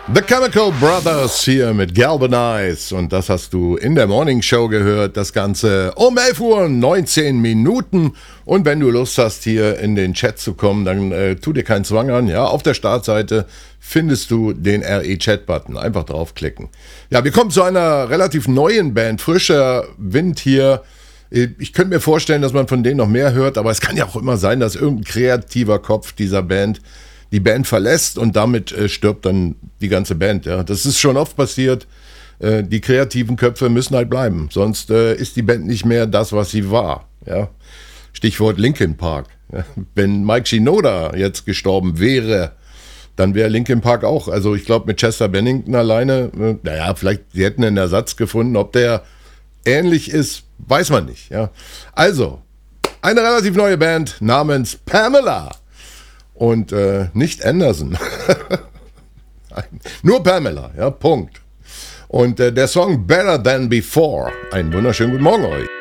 The Chemical Brothers hier mit Galvanize und das hast du in der Morning Show gehört, das Ganze um 11 Uhr 19 Minuten und wenn du Lust hast hier in den Chat zu kommen, dann tu dir keinen Zwang an, ja, auf der Startseite findest du den RE-Chat-Button, einfach draufklicken. Ja, wir kommen zu einer relativ neuen Band, frischer Wind hier. Ich könnte mir vorstellen, dass man von denen noch mehr hört, aber es kann ja auch immer sein, dass irgendein kreativer Kopf dieser Band die Band verlässt und damit stirbt dann die ganze Band. Ja. Das ist schon oft passiert. Die kreativen Köpfe müssen halt bleiben. Sonst ist die Band nicht mehr das, was sie war. Ja. Stichwort Linkin Park. Ja. Wenn Mike Shinoda jetzt gestorben wäre, dann wäre Linkin Park auch. Also ich glaube, mit Chester Bennington alleine, naja, vielleicht sie hätten einen Ersatz gefunden. Ob der ähnlich ist, weiß man nicht. Ja. Also, eine relativ neue Band namens Pamela. Und nicht Anderson. Nur Pamela, ja, Punkt. Und der Song Better Than Before. Einen wunderschönen guten Morgen euch.